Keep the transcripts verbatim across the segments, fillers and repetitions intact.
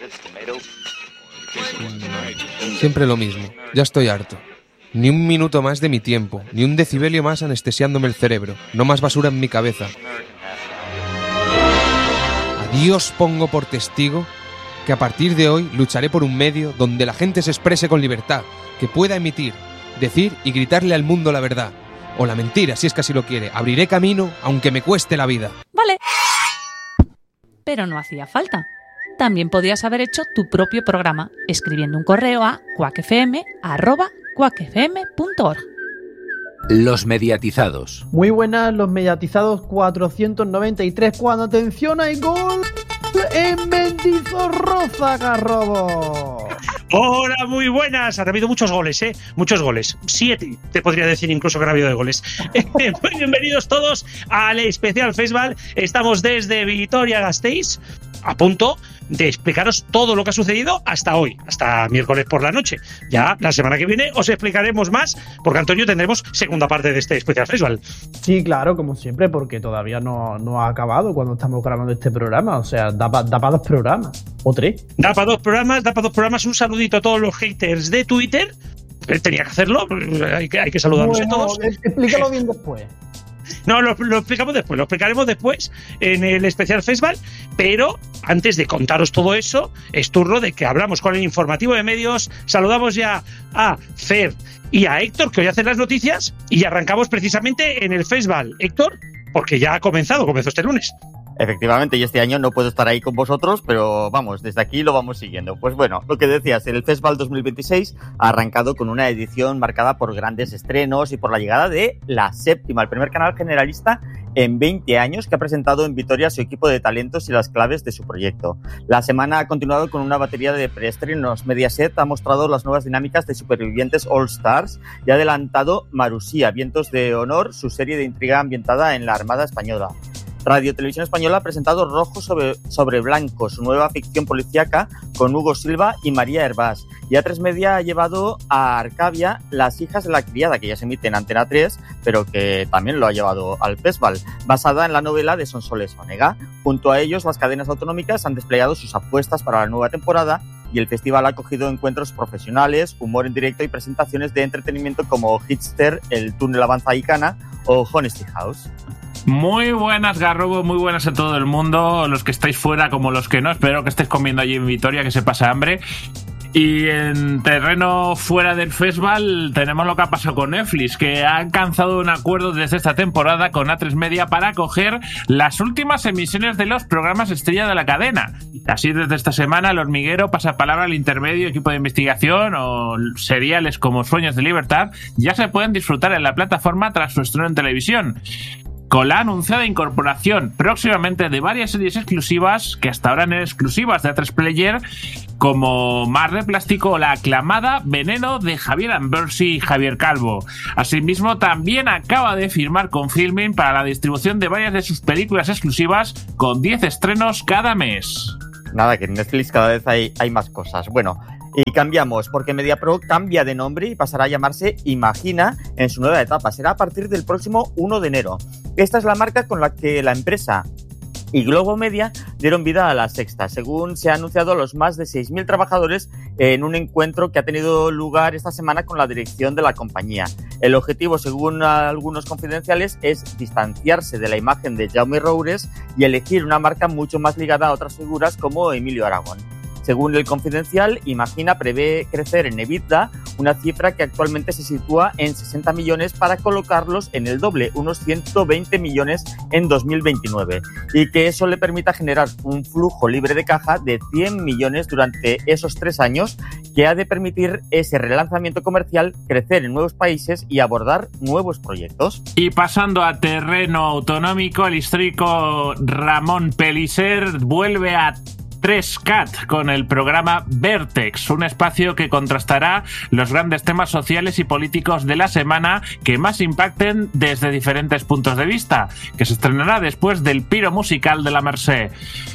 Siempre lo mismo, ya estoy harto. Ni un minuto más de mi tiempo, ni un decibelio más anestesiándome el cerebro, no más basura en mi cabeza. A Dios pongo por testigo que a partir de hoy lucharé por un medio donde la gente se exprese con libertad, que pueda emitir, decir y gritarle al mundo la verdad. O la mentira, si es que así lo quiere. Abriré camino, aunque me cueste la vida. Vale. Pero no hacía falta. También podías haber hecho tu propio programa, escribiendo un correo a cuacfm arroba cuacfm punto org. Los mediatizados. Muy buenas, los mediatizados cuatrocientos noventa y tres. Cuando atención hay gol en Mendizorroza, Garrobo. Hola, muy buenas. Han habido muchos goles, ¿eh? Muchos goles. Siete, te podría decir incluso que han habido de goles. Muy bienvenidos todos al especial Festival. Estamos desde Vitoria-Gasteiz, a punto de explicaros todo lo que ha sucedido hasta hoy, hasta miércoles por la noche. Ya la semana que viene os explicaremos más, porque Antonio tendremos segunda parte de este especial Festival. Sí, claro, como siempre, porque todavía no, no ha acabado cuando estamos grabando este programa. O sea, da para da pa dos programas, o tres. Da para dos programas, da para dos programas. Un saludito a todos los haters de Twitter. Tenía que hacerlo, hay que, hay que saludarlos bueno, a todos. Explícalo bien después. No, lo, lo explicamos después, lo explicaremos después en el especial Festival, pero antes de contaros todo eso, es turno de que hablamos con el informativo de medios. Saludamos ya a Fer y a Héctor, que hoy hacen las noticias, y arrancamos precisamente en el Festival. Héctor, porque ya ha comenzado, comenzó este lunes. Efectivamente, y este año no puedo estar ahí con vosotros, pero vamos, desde aquí lo vamos siguiendo. Pues bueno, lo que decías, el Festival dos mil veintiséis ha arrancado con una edición marcada por grandes estrenos y por la llegada de La Séptima, el primer canal generalista en veinte años que ha presentado en Vitoria su equipo de talentos y las claves de su proyecto. La semana ha continuado con una batería de preestrenos. Mediaset ha mostrado las nuevas dinámicas de Supervivientes All Stars y ha adelantado Marusía, Vientos de Honor, su serie de intriga ambientada en la Armada Española. Radio Televisión Española ha presentado Rojo sobre, sobre Blanco, su nueva ficción policíaca con Hugo Silva y María Hervás. Y A tres Media ha llevado a Arcavia Las hijas de la criada, que ya se emite en Antena tres, pero que también lo ha llevado al festival, basada en la novela de Sonsoles Onega. Junto a ellos, las cadenas autonómicas han desplegado sus apuestas para la nueva temporada y el festival ha acogido encuentros profesionales, humor en directo y presentaciones de entretenimiento como Hitster, El túnel avanza Icana o Honesty House. Muy buenas, Garrobo, muy buenas a todo el mundo, los que estáis fuera como los que no. Espero que estéis comiendo allí en Vitoria, que se pasa hambre. Y en terreno fuera del festival tenemos lo que ha pasado con Netflix, que ha alcanzado un acuerdo desde esta temporada con A tres Media para acoger las últimas emisiones de los programas estrella de la cadena. Así, desde esta semana, El Hormiguero, Pasapalabra, El Intermedio, Equipo de Investigación o seriales como Sueños de Libertad ya se pueden disfrutar en la plataforma tras su estreno en televisión, con la anunciada incorporación próximamente de varias series exclusivas que hasta ahora eran exclusivas de A tres Player, como Mar de Plástico o la aclamada Veneno de Javier Ambersi y Javier Calvo. Asimismo, también acaba de firmar con Filmin para la distribución de varias de sus películas exclusivas, con diez estrenos cada mes. Nada, que en Netflix cada vez hay, hay más cosas. Bueno, y cambiamos, porque MediaPro cambia de nombre y pasará a llamarse Imagina en su nueva etapa. Será a partir del próximo uno de enero. Esta es la marca con la que la empresa y Globo Media dieron vida a La Sexta, según se ha anunciado a los más de seis mil trabajadores en un encuentro que ha tenido lugar esta semana con la dirección de la compañía. El objetivo, según algunos confidenciales, es distanciarse de la imagen de Jaume Roures y elegir una marca mucho más ligada a otras figuras como Emilio Aragón. Según el Confidencial, Imagina prevé crecer en EBITDA una cifra que actualmente se sitúa en sesenta millones para colocarlos en el doble, unos ciento veinte millones en dos mil veintinueve, y que eso le permita generar un flujo libre de caja de cien millones durante esos tres años, que ha de permitir ese relanzamiento comercial, crecer en nuevos países y abordar nuevos proyectos. Y pasando a terreno autonómico, el histórico Ramón Pellicer vuelve a tres C A T con el programa Vertex, un espacio que contrastará los grandes temas sociales y políticos de la semana que más impacten desde diferentes puntos de vista, que se estrenará después del Piro musical de la Mercè.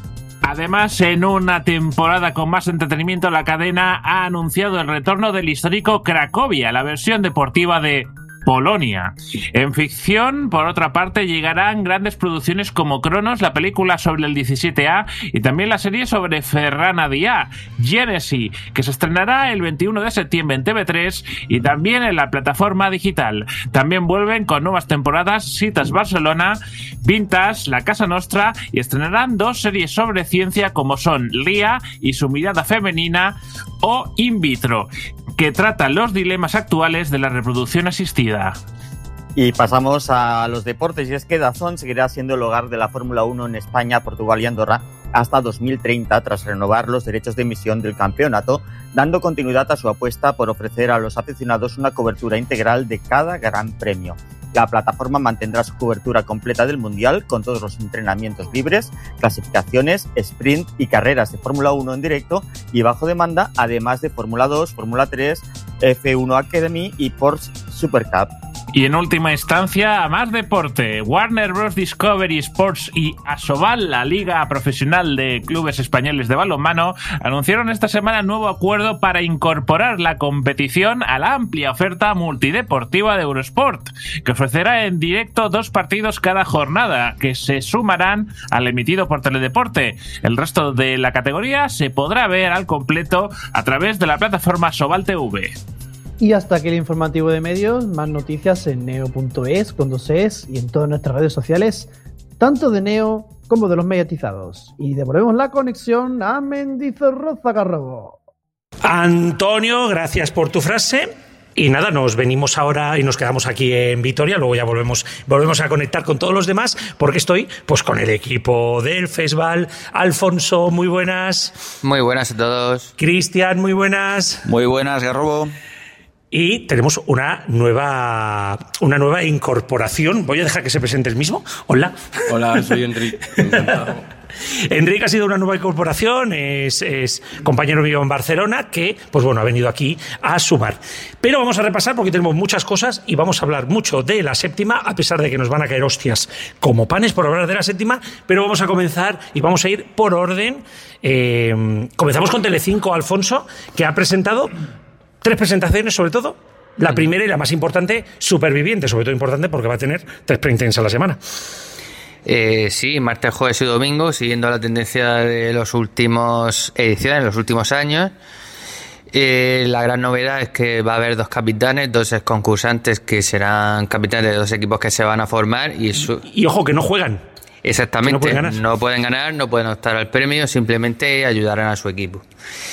Además, en una temporada con más entretenimiento, la cadena ha anunciado el retorno del histórico Cracovia, la versión deportiva de Polonia. En ficción, por otra parte, llegarán grandes producciones como Cronos, la película sobre el diecisiete A, y también la serie sobre Ferran Adrià, Genesi, que se estrenará el veintiuno de septiembre en T V tres y también en la plataforma digital. También vuelven con nuevas temporadas Citas Barcelona, Vintage, La Casa Nostra, y estrenarán dos series sobre ciencia como son Lia y su mirada femenina o In Vitro, que tratan los dilemas actuales de la reproducción asistida. Y pasamos a los deportes, y es que DAZN seguirá siendo el hogar de la Fórmula uno en España, Portugal y Andorra hasta dos mil treinta, tras renovar los derechos de emisión del campeonato, dando continuidad a su apuesta por ofrecer a los aficionados una cobertura integral de cada gran premio. La plataforma mantendrá su cobertura completa del Mundial, con todos los entrenamientos libres, clasificaciones, sprint y carreras de Fórmula uno en directo y bajo demanda, además de Fórmula dos, Fórmula tres, F uno Academy y Porsche Supercup. Y en última instancia, a más deporte. Warner Bros. Discovery Sports y Asobal, la Liga Profesional de Clubes Españoles de Balonmano, anunciaron esta semana un nuevo acuerdo para incorporar la competición a la amplia oferta multideportiva de Eurosport, que ofrecerá en directo dos partidos cada jornada, que se sumarán al emitido por Teledeporte. El resto de la categoría se podrá ver al completo a través de la plataforma Asobal T V. Y hasta aquí el informativo de medios. Más noticias en neo punto es, con dos es, y en todas nuestras redes sociales, tanto de Neo como de los mediatizados. Y devolvemos la conexión a Mendizorroza Garrobo. Antonio, gracias por tu frase. Y nada, nos venimos ahora y nos quedamos aquí en Vitoria, luego ya volvemos volvemos a conectar con todos los demás, porque estoy pues con el equipo del festival. Alfonso, muy buenas. Muy buenas a todos. Cristian, muy buenas. Muy buenas, Garrobo. Y tenemos una nueva una nueva incorporación. Voy a dejar que se presente el mismo. Hola. Hola, soy Enrique. Encantado. Enrique ha sido una nueva incorporación, es, es compañero mío en Barcelona, que, pues bueno, ha venido aquí a sumar. Pero vamos a repasar porque tenemos muchas cosas y vamos a hablar mucho de la séptima, a pesar de que nos van a caer hostias como panes por hablar de la séptima, pero vamos a comenzar y vamos a ir por orden. Eh, comenzamos con Telecinco, Alfonso, que ha presentado tres presentaciones, sobre todo. La primera y la más importante, Superviviente, sobre todo importante porque va a tener tres pre-intensas a la semana. Eh, sí, martes, jueves y domingo, siguiendo la tendencia de los últimos ediciones, los últimos años. Eh, la gran novedad es que va a haber dos capitanes, dos concursantes que serán capitanes de dos equipos que se van a formar. Y, su... y ojo, que no juegan. Exactamente, no pueden ganar. no pueden ganar, no pueden optar al premio, simplemente ayudarán a su equipo.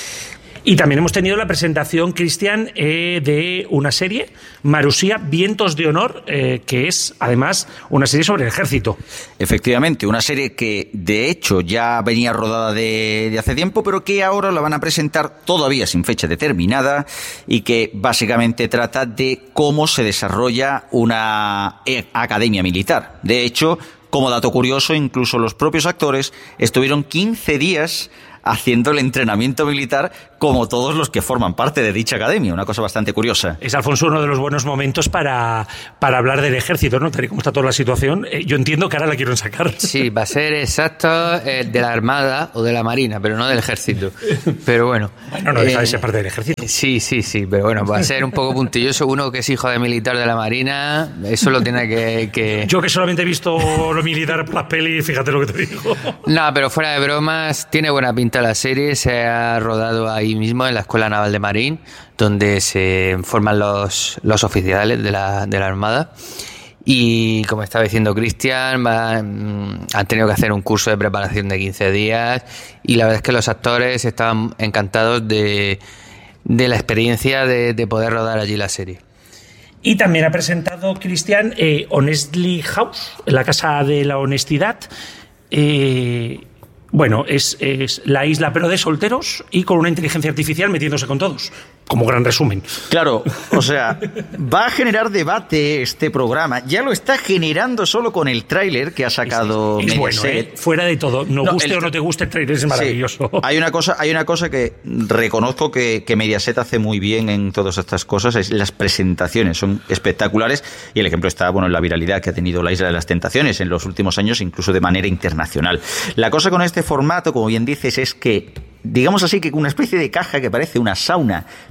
Y también hemos tenido la presentación, Cristian, eh, de una serie, Marusía, Vientos de Honor, eh, que es además una serie sobre el ejército. Efectivamente, una serie que de hecho ya venía rodada de, de hace tiempo, pero que ahora la van a presentar todavía sin fecha determinada y que básicamente trata de cómo se desarrolla una academia militar. De hecho, como dato curioso, incluso los propios actores estuvieron quince días haciendo el entrenamiento militar como todos los que forman parte de dicha academia, una cosa bastante curiosa. Es, Alfonso, uno de los buenos momentos para, para hablar del ejército, ¿no? Tal y como está toda la situación, eh, yo entiendo que ahora la quieren sacar. Sí, va a ser exacto eh, de la Armada o de la Marina, pero no del ejército. Pero bueno. Bueno, no deja eh, de ser parte del ejército. Sí, sí, sí, pero bueno, va a ser un poco puntilloso. Uno que es hijo de militar de la Marina, eso lo tiene que... que... Yo que solamente he visto lo militar por las pelis, fíjate lo que te digo. No, pero fuera de bromas, tiene buena pinta la serie, se ha rodado ahí mismo en la Escuela Naval de Marín, donde se forman los, los oficiales de la, de la Armada. Y como estaba diciendo Cristian, han tenido que hacer un curso de preparación de quince días y la verdad es que los actores estaban encantados de, de la experiencia de, de poder rodar allí la serie. Y también ha presentado Cristian eh, Honestly House, la Casa de la Honestidad. Eh, bueno, es, es la isla pero de solteros y con una inteligencia artificial metiéndose con todos. Como gran resumen. Claro, o sea, va a generar debate este programa. Ya lo está generando solo con el tráiler que ha sacado es, es bueno, ¿eh? Fuera de todo, no, no guste el, o no te guste el tráiler, es maravilloso. Sí, hay una cosa, hay una cosa que reconozco que, que Mediaset hace muy bien en todas estas cosas, es las presentaciones, son espectaculares y el ejemplo está, bueno, en la viralidad que ha tenido la Isla de las Tentaciones en los últimos años, incluso de manera internacional. La cosa con este formato, como bien dices, es que, digamos así, que una especie de caja que parece una sauna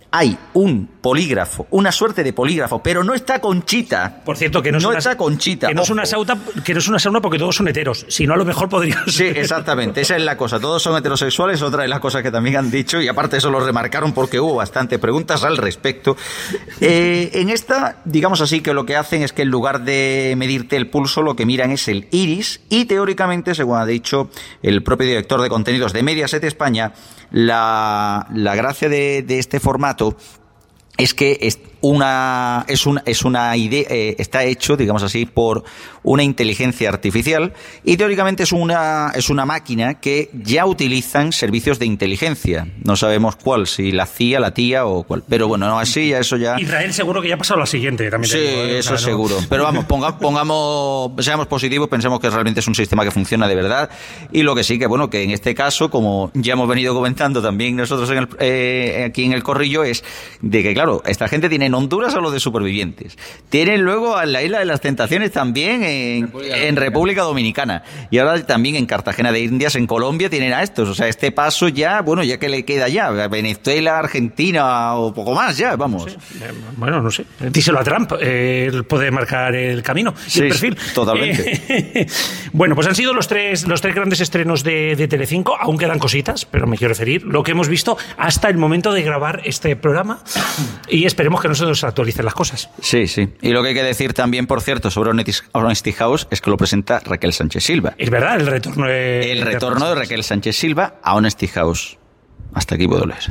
hay un polígrafo, una suerte de polígrafo, pero no está Conchita. Por cierto, que no, no es una, está Conchita. Que no, es una sauna, que no es una sauna porque todos son heteros. Si no, a lo mejor podría ser. Sí, exactamente. Esa es la cosa. Todos son heterosexuales. Otra de las cosas que también han dicho, y aparte eso lo remarcaron porque hubo bastantes preguntas al respecto. Eh, en esta, digamos así, que lo que hacen es que en lugar de medirte el pulso, lo que miran es el iris. Y teóricamente, según ha dicho el propio director de contenidos de Mediaset España, la, la gracia de, de este formato es que es una es una es una idea eh, está hecho, digamos así, por una inteligencia artificial, y teóricamente es una es una máquina que ya utilizan servicios de inteligencia. No sabemos cuál, si la C I A, la tía o cuál, pero bueno, no, así ya eso ya. Israel seguro que ya ha pasado a la siguiente también. Sí, te digo, ¿eh? eso o sea, seguro. No. Pero vamos, ponga, pongamos, seamos positivos, pensemos que realmente es un sistema que funciona de verdad, y lo que sí que bueno, que en este caso, como ya hemos venido comentando también nosotros en el, eh, aquí en el corrillo, es de que claro, esta gente tiene en Honduras a los de supervivientes, tienen luego a la Isla de las Tentaciones también en República, en República Dominicana, y ahora también en Cartagena de Indias, en Colombia, tienen a estos. O sea, este paso ya, bueno, ya que le queda ya, Venezuela, Argentina o poco más ya, vamos. No sé. Bueno, no sé. Díselo a Trump, eh, él puede marcar el camino y sí, el perfil. Totalmente. Eh, bueno, pues han sido los tres, los tres grandes estrenos de, de Telecinco. Aún quedan cositas, pero me quiero referir lo que hemos visto hasta el momento de grabar este programa, y esperemos que no se nos actualicen las cosas. Sí, sí. Y lo que hay que decir también, por cierto, sobre Honesty House es que lo presenta Raquel Sánchez Silva. Es verdad, el retorno de... El retorno de Raquel Sánchez Silva a Honesty House. Hasta aquí puedo leer.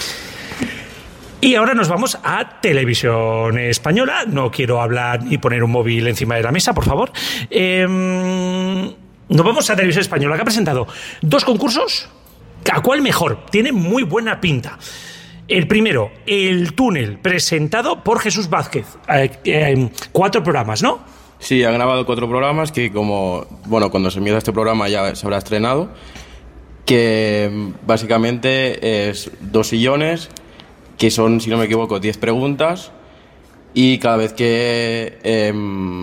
Y ahora nos vamos a Televisión Española. No quiero hablar ni poner un móvil encima de la mesa, por favor. Eh, nos vamos a Televisión Española, que ha presentado dos concursos. ¿A cuál mejor? Tiene muy buena pinta. El primero, El Túnel, presentado por Jesús Vázquez. Eh, eh, cuatro programas, ¿no? Sí, han grabado cuatro programas que, como, bueno, cuando se empieza este programa ya se habrá estrenado, que básicamente es dos sillones, que son, si no me equivoco, diez preguntas, y cada vez que eh,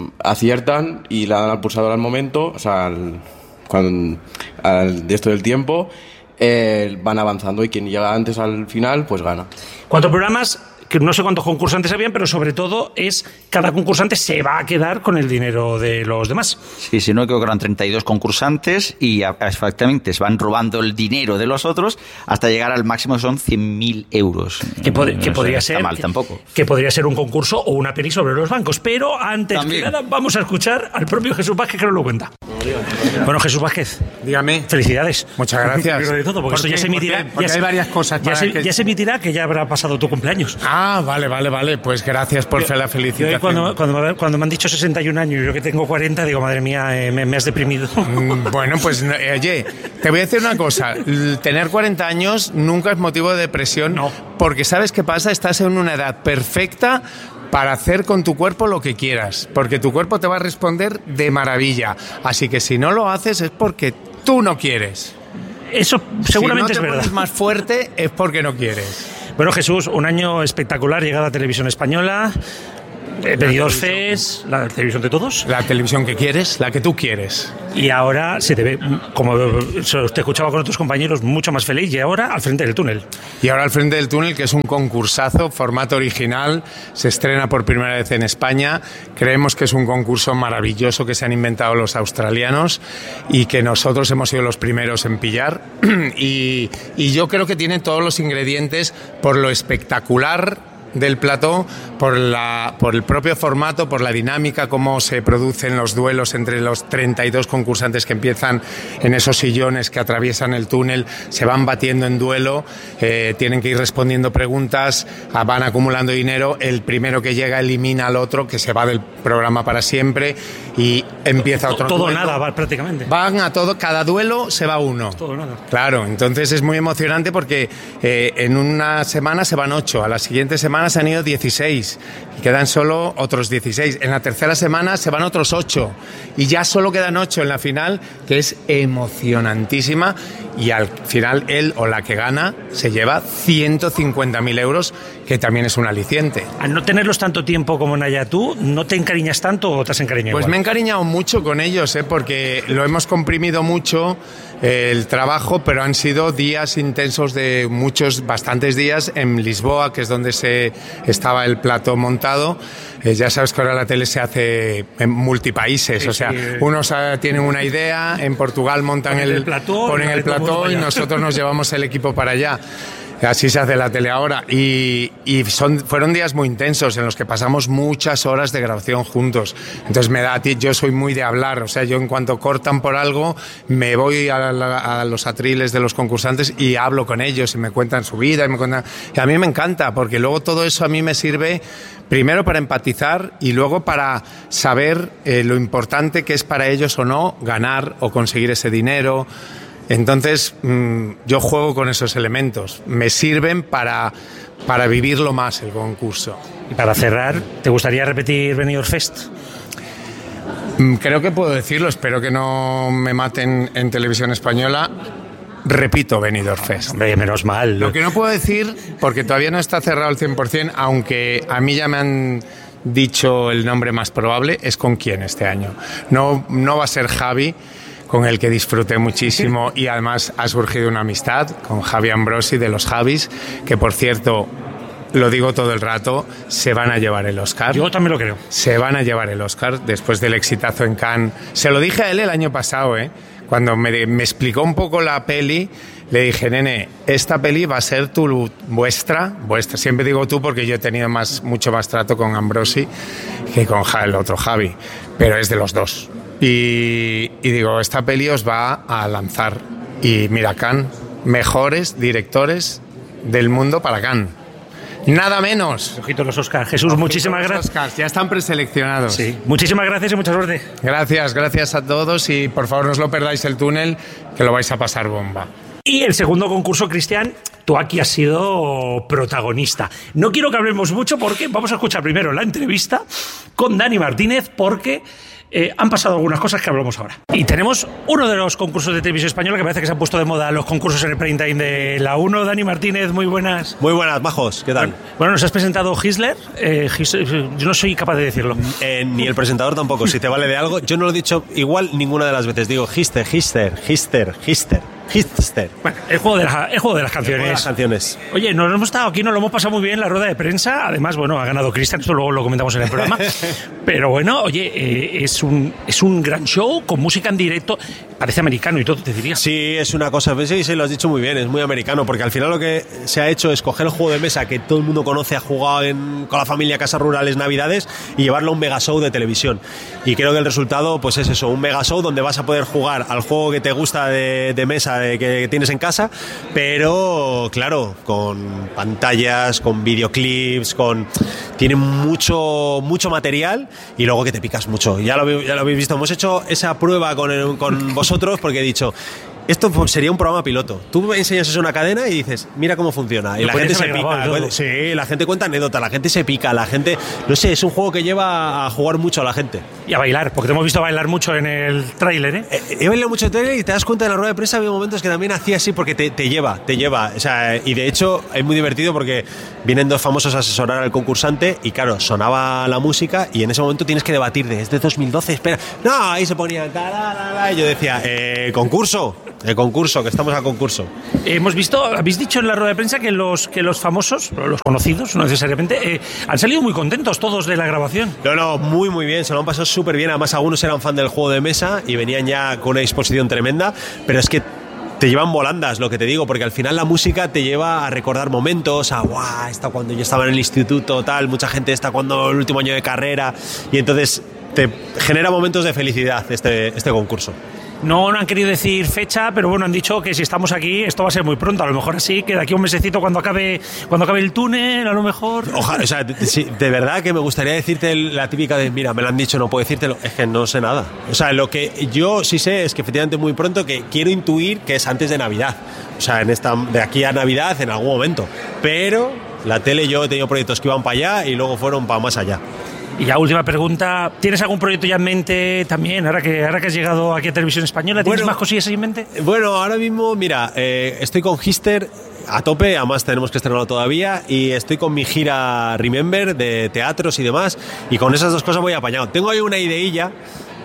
aciertan y le dan al pulsador al momento, o sea, al, cuando, al de esto del tiempo, eh, van avanzando, y quien llega antes al final, pues gana. Cuatro programas, que no sé cuántos concursantes habían, pero sobre todo es cada concursante se va a quedar con el dinero de los demás. Sí, si no creo que eran treinta y dos concursantes, y exactamente se van robando el dinero de los otros hasta llegar al máximo, que son cien mil euros. Que, pod- que no podría está ser mal que, tampoco. Que podría ser un concurso o una peli sobre los bancos, pero antes También. que nada vamos a escuchar al propio Jesús Vázquez, que nos lo cuenta. Bueno, Jesús Vázquez, dígame. Felicidades. Muchas gracias. Primero de todo, porque ¿Por esto qué? ya se emitirá. ¿Por qué? Porque ya hay se, varias cosas ya para se, que- ya se emitirá que ya habrá pasado tu cumpleaños. Ah, vale, vale, vale. Pues gracias por Yo- la Yo, felicitación. cuando, cuando, me- cuando me han dicho sesenta y un años y yo que tengo cuarenta, digo, madre mía, eh, me, me has deprimido. Mm, Bueno, pues no, eh, oye, te voy a decir una cosa. L- Tener cuarenta años nunca es motivo de depresión, No. porque ¿sabes qué pasa? Estás en una edad perfecta para hacer con tu cuerpo lo que quieras, porque tu cuerpo te va a responder de maravilla. Así que si no lo haces es porque tú no quieres. Eso seguramente si no te es verdad. pones más fuerte es porque no quieres. Bueno, Jesús, un año espectacular, llegada a Televisión Española, eh, Benidorm Fest, la televisión de todos. La televisión que quieres, la que tú quieres. Y ahora se te ve, como te escuchaba con otros compañeros, mucho más feliz, y ahora al frente del túnel. Y ahora al frente del túnel, que es un concursazo, formato original, se estrena por primera vez en España. Creemos que es un concurso maravilloso que se han inventado los australianos y que nosotros hemos sido los primeros en pillar. Y, y yo creo que tiene todos los ingredientes por lo espectacular del plató, por la por el propio formato, por la dinámica, cómo se producen los duelos entre los treinta y dos concursantes que empiezan en esos sillones que atraviesan el túnel, se van batiendo en duelo, eh, tienen que ir respondiendo preguntas, ah, van acumulando dinero, el primero que llega elimina al otro, que se va del programa para siempre, y empieza otro Todo o duelo. nada, va, prácticamente. Van a todo, cada duelo se va uno. Todo o nada. Claro, entonces es muy emocionante porque eh, en una semana se van ocho, a la siguiente semana se han ido dieciséis y quedan solo otros dieciséis. En la tercera semana se van otros ocho y ya solo quedan ocho en la final, que es emocionantísima, y al final él o la que gana se lleva ciento cincuenta mil euros, que también es un aliciente. Al no tenerlos tanto tiempo como Naya, tú, ¿no te encariñas tanto o te has encariñado Pues igual? me he encariñado mucho con ellos, ¿eh? Porque lo hemos comprimido mucho eh, el trabajo, pero han sido días intensos de muchos, bastantes días en Lisboa, que es donde se estaba el plató montado. Eh, ya sabes que ahora la tele se hace en multipaíses, sí, o sea, sí. unos uh, tienen una idea, en Portugal montan el, el plató, ponen el plató y nosotros nos llevamos el equipo para allá. Así se hace la tele ahora y, y son, fueron días muy intensos en los que pasamos muchas horas de grabación juntos. Entonces me da a ti, yo soy muy de hablar, o sea, yo en cuanto cortan por algo me voy a, la, a los atriles de los concursantes y hablo con ellos y me cuentan su vida y me cuentan, y a mí me encanta porque luego todo eso a mí me sirve primero para empatizar y luego para saber eh, lo importante que es para ellos o no ganar o conseguir ese dinero. Entonces, mmm, yo juego con esos elementos. Me sirven para, para vivirlo más el concurso. Y para cerrar, ¿te gustaría repetir Benidorm Fest? Mm, creo que puedo decirlo. Espero que no me maten en televisión española. Repito Benidorm Fest. Hombre, menos mal. Lo que no puedo decir, porque todavía no está cerrado al cien por ciento, aunque a mí ya me han dicho el nombre más probable, es con quién este año. No, no va a ser Javi, con el que disfruté muchísimo y además ha surgido una amistad con Javi Ambrosi de los Javis, que por cierto, lo digo todo el rato, se van a llevar el Oscar. Yo también lo creo. Se van a llevar el Oscar después del exitazo en Cannes. Se lo dije a él el año pasado, ¿eh? Cuando me, me explicó un poco la peli, le dije, nene, esta peli va a ser tu, vuestra, vuestra. Siempre digo tú porque yo he tenido más, mucho más trato con Ambrosi que con el otro Javi, pero es de los dos. Y, y digo, esta peli os va a lanzar. Y mira, Cannes, mejores directores del mundo para Cannes. Nada menos. Ojito los Oscars. Jesús, Ojito muchísimas gracias. Oscars, ya están preseleccionados. Sí. Muchísimas gracias y mucha suerte. Gracias, gracias a todos y por favor no os lo perdáis el túnel, que lo vais a pasar bomba. Y el segundo concurso, Cristian, tú aquí has sido protagonista. No quiero que hablemos mucho porque vamos a escuchar primero la entrevista con Dani Martínez porque Eh, han pasado algunas cosas que hablamos ahora. Y tenemos uno de los concursos de televisión española que parece que se han puesto de moda los concursos en el prime time de la uno. Dani Martínez, muy buenas. Muy buenas, majos, ¿qué tal? Bueno, bueno nos has presentado Hitler. Eh, Hitler yo no soy capaz de decirlo. Eh, ni el presentador tampoco, si te vale de algo. Yo no lo he dicho igual ninguna de las veces. Digo Hitler, Hitler, Hitler, Hitler. Hitler. Bueno, el juego, de la, el juego de las canciones. El juego de las canciones. Oye, nos hemos estado aquí, nos lo hemos pasado muy bien en la rueda de prensa. Además, bueno, ha ganado Cristian, esto luego lo comentamos en el programa. Pero bueno, oye, eh, es, un, es un gran show con música en directo. Parece americano y todo, te diría. Sí, es una cosa, sí, sí, lo has dicho muy bien, es muy americano, porque al final lo que se ha hecho es coger el juego de mesa que todo el mundo conoce, ha jugado en, con la familia, casas rurales, navidades, y llevarlo a un mega show de televisión. Y creo que el resultado, pues es eso, un mega show donde vas a poder jugar al juego que te gusta de, de mesa, de, que tienes en casa, pero claro, con pantallas, con videoclips, con tiene mucho mucho material y luego que te picas mucho. Ya lo, ya lo habéis visto, hemos hecho esa prueba con, el, con vosotros porque he dicho, esto sería un programa piloto. Tú enseñas eso a una cadena y dices, mira cómo funciona. Y la gente se pica. Sí, la gente cuenta anécdotas, la gente se pica, la gente... No sé, es un juego que lleva a jugar mucho a la gente. Y a bailar, porque te hemos visto bailar mucho en el tráiler, ¿eh? He, he bailado mucho en el tráiler y te das cuenta en la rueda de prensa, había momentos que también hacía así porque te, te lleva, te lleva. O sea, y de hecho es muy divertido porque vienen dos famosos a asesorar al concursante y claro, sonaba la música y en ese momento tienes que debatir de, es de dos mil doce, espera. No, ahí se ponía... Y yo decía, eh, concurso... El concurso, que estamos a concurso. Hemos visto, habéis dicho en la rueda de prensa que los que los famosos, los conocidos, no necesariamente, eh, han salido muy contentos todos de la grabación. No, no, muy, muy bien, se lo han pasado súper bien. Además, algunos eran fan del juego de mesa y venían ya con una disposición tremenda, pero es que te llevan volandas, lo que te digo, porque al final la música te lleva a recordar momentos, a guau, esta cuando yo estaba en el instituto, tal, mucha gente está cuando el último año de carrera, y entonces te genera momentos de felicidad este, este concurso. No, no han querido decir fecha, pero bueno, han dicho que si estamos aquí, esto va a ser muy pronto. A lo mejor así, que de aquí a un mesecito cuando acabe, cuando acabe el túnel, a lo mejor. Ojalá, o sea, de, de verdad que me gustaría decirte la típica de, mira, me lo han dicho, no puedo decírtelo. Es que no sé nada. O sea, lo que yo sí sé es que efectivamente muy pronto, que quiero intuir que es antes de Navidad. O sea, en esta, de aquí a Navidad en algún momento. Pero la tele, yo he tenido proyectos que iban para allá y luego fueron para más allá. Y ya última pregunta, ¿tienes algún proyecto ya en mente también, ahora que, ahora que has llegado aquí a Televisión Española? ¿Tienes bueno, más cosillas en mente? Bueno, ahora mismo, mira, eh, estoy con Hitler a tope, además tenemos que estrenarlo todavía, y estoy con mi gira Remember de teatros y demás, y con esas dos cosas voy apañado. Tengo ahí una ideilla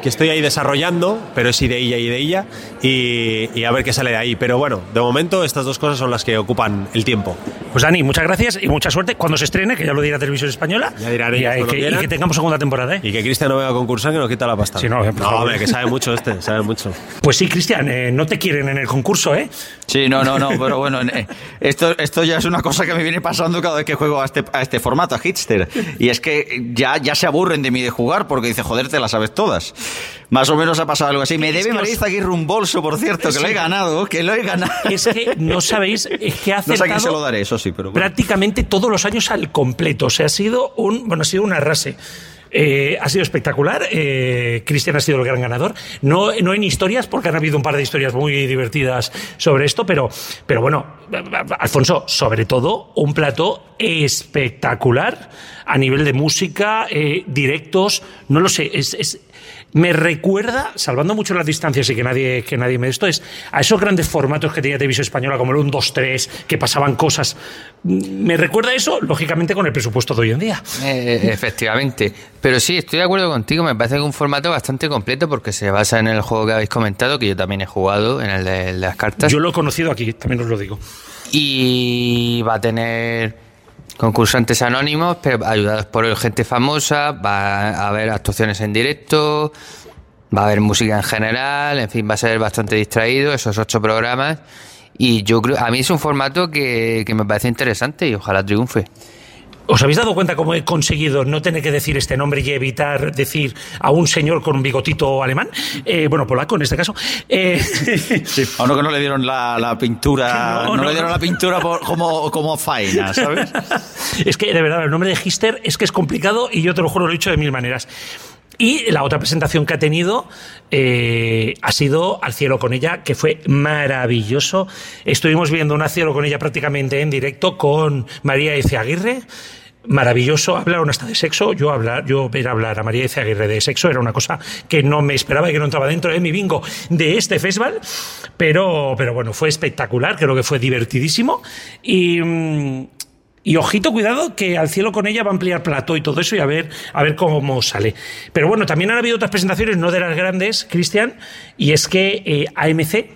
que estoy ahí desarrollando, pero es ideilla y ideilla, y, y a ver qué sale de ahí. Pero bueno, de momento estas dos cosas son las que ocupan el tiempo. Pues Dani, muchas gracias y mucha suerte cuando se estrene, que ya lo dirá Televisión Española. Ya dirán y, ellos que, y que tengamos segunda temporada, ¿eh? Y que Cristian no venga a concursar, que nos quita la pasta. Sí, no, no hombre, que sabe mucho este, sabe mucho. Pues sí, Cristian, eh, no te quieren en el concurso, ¿eh? Sí, no, no, no, pero bueno, esto, esto ya es una cosa que me viene pasando cada vez que juego a este, a este formato, a Hitster. Y es que ya, ya se aburren de mí de jugar porque dice, joder, te las sabes todas. Más o menos ha pasado algo así. Me debe María Izaguirre un bolso, por cierto, que sí. lo he ganado, que lo he ganado. Es que no sabéis, es que ha acertado. No sé a quién se lo daré, eso sí, pero bueno. Prácticamente todos los años al completo. O sea, ha sido un, bueno, ha sido un arrase. Eh, ha sido espectacular. Eh, Cristian ha sido el gran ganador. No, no en historias, porque han habido un par de historias muy divertidas sobre esto, pero, pero bueno, Alfonso, sobre todo, un plató espectacular a nivel de música, eh, directos, no lo sé, es, es me recuerda, salvando mucho las distancias y que nadie, que nadie me esto, es a esos grandes formatos que tenía Televisión Española, como el uno, dos, tres, que pasaban cosas. Me recuerda eso, lógicamente, con el presupuesto de hoy en día. Eh, efectivamente. Pero sí, estoy de acuerdo contigo. Me parece que es un formato bastante completo porque se basa en el juego que habéis comentado, que yo también he jugado, en el de las cartas. Yo lo he conocido aquí, también os lo digo. Y va a tener concursantes anónimos, pero ayudados por gente famosa, va a haber actuaciones en directo, va a haber música en general, en fin, va a ser bastante distraído esos ocho programas, y yo creo, a mí es un formato que, que me parece interesante y ojalá triunfe. ¿Os habéis dado cuenta cómo he conseguido no tener que decir este nombre y evitar decir a un señor con un bigotito alemán? Eh, bueno, polaco en este caso. Eh... Sí, a uno que no le dieron la, la pintura, no, no, no le dieron la pintura por, como, como faena, ¿sabes? Es que, de verdad, el nombre de Hitster es que es complicado y yo te lo juro, lo he dicho de mil maneras. Y la otra presentación que ha tenido eh, ha sido Al cielo con ella, que fue maravilloso. Estuvimos viendo un Al cielo con ella prácticamente en directo con María Izaguirre. Maravilloso, hablaron hasta de sexo. Yo hablar, yo ver hablar a María Izaguirre de sexo era una cosa que no me esperaba y que no entraba dentro de mi bingo de este festival, pero, pero bueno, fue espectacular, creo que fue divertidísimo. Y... Mmm, Y ojito, cuidado, que Al cielo con ella va a ampliar plató y todo eso y a ver, a ver cómo sale. Pero bueno, también han habido otras presentaciones, no de las grandes, Cristian, y es que eh, A M C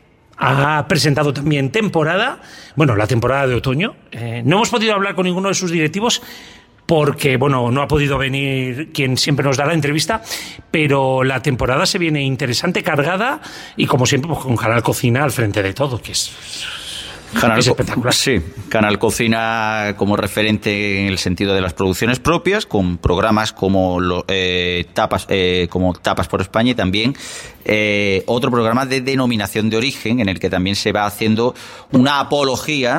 ha presentado también temporada, bueno, la temporada de otoño. Eh, no hemos podido hablar con ninguno de sus directivos porque, bueno, no ha podido venir quien siempre nos da la entrevista, pero la temporada se viene interesante, cargada y, como siempre, pues, con Canal Cocina al frente de todo, que es... Canal, sí, Canal Cocina como referente en el sentido de las producciones propias, con programas como lo, eh, tapas eh, como Tapas por España y también eh, otro programa de denominación de origen en el que también se va haciendo una apología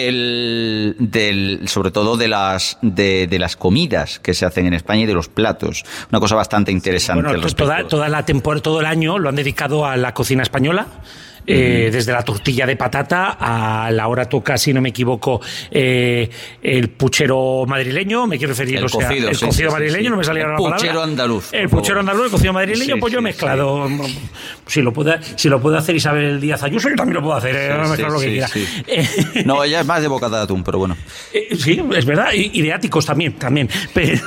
del, del sobre todo de las de, de las comidas que se hacen en España y de los platos, una cosa bastante interesante. Bueno, al respecto. toda, toda la temporada, todo el año lo han dedicado a la cocina española. Eh, desde la tortilla de patata a la hora toca, si no me equivoco, eh, el puchero madrileño, me quiero referir, el o sea, cocido, el sí, cocido sí, madrileño, sí. no me salía el la palabra. Puchero andaluz. El puchero andaluz, el cocido madrileño, sí, pues yo sí, mezclado. Sí. Si lo puede, si lo puede hacer Isabel Díaz Ayuso, yo también lo puedo hacer, eh, sí, mezclar sí, lo que sí, quiera. Sí. Eh, no, ella es más de bocata de atún, pero bueno. Eh, sí, es verdad, y, y de áticos también, también. Pero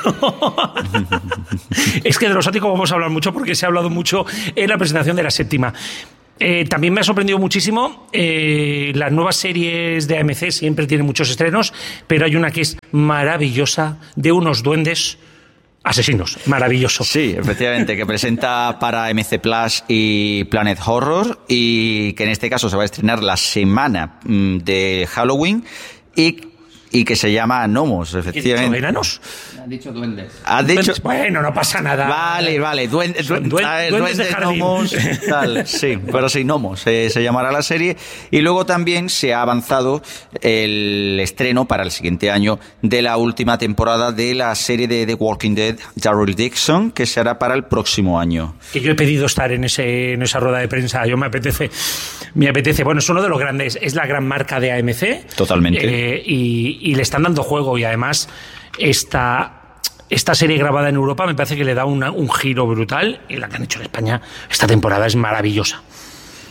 es que de los áticos vamos a hablar mucho porque se ha hablado mucho en la presentación de la séptima. Eh, también me ha sorprendido muchísimo eh, las nuevas series de A M C, siempre tienen muchos estrenos, pero hay una que es maravillosa, de unos duendes asesinos, maravilloso. Sí, efectivamente, que presenta para M C Plus y Planet Horror y que en este caso se va a estrenar la semana de Halloween y y que se llama Gnomos, efectivamente. ¿Qué enanos? Han dicho duendes. ¿Has dicho? Bueno, no pasa nada. Vale, vale. Duende, duende, Duen, duendes, duendes de jardín. Gnomos, tal. Sí, pero sí, Gnomos eh, se llamará la serie. Y luego también se ha avanzado el estreno para el siguiente año de la última temporada de la serie de The Walking Dead, Daryl Dixon, que se hará para el próximo año. Que yo he pedido estar en ese en esa rueda de prensa. Yo me apetece, me apetece. Bueno, es uno de los grandes, es la gran marca de A M C. Totalmente. Eh, y, y le están dando juego y además esta, esta serie grabada en Europa me parece que le da una, un giro brutal y la que han hecho en España esta temporada es maravillosa.